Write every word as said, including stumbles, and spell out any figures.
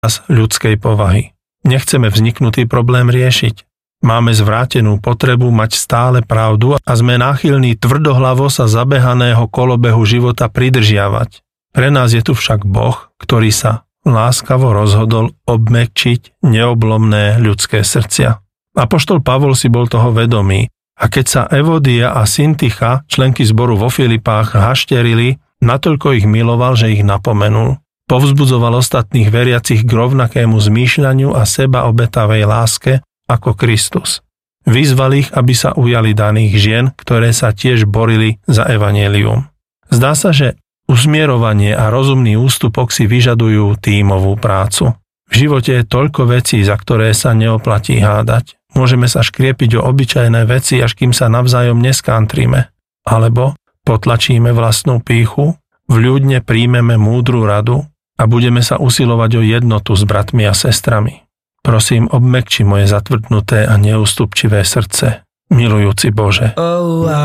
výraz ľudskej povahy. Nechceme vzniknutý problém riešiť. Máme zvrátenú potrebu mať stále pravdu a sme náchylní tvrdohlavo sa zabehaného kolobehu života pridržiavať. Pre nás je tu však Boh, ktorý sa láskavo rozhodol obmäkčiť neoblomné ľudské srdcia. Apoštol Pavol si bol toho vedomý a keď sa Evodia a Syntycha, členky zboru vo Filipách, hašterili, natoľko ich miloval, že ich napomenul. Povzbudzoval ostatných veriacich k rovnakému zmýšľaniu a seba obetavej láske ako Kristus. Vyzval ich, aby sa ujali daných žien, ktoré sa tiež borili za evanjelium. Zdá sa, že usmierovanie a rozumný ústupok si vyžadujú tímovú prácu. V živote je toľko vecí, za ktoré sa neoplatí hádať. Môžeme sa škriepiť o obyčajné veci, až kým sa navzájom neskantríme. Alebo potlačíme vlastnú pýchu, vľúdne príjmeme múdru radu a budeme sa usilovať o jednotu s bratmi a sestrami. Prosím, obmäkči moje zatvrdnuté a neústupčivé srdce, milujúci Bože.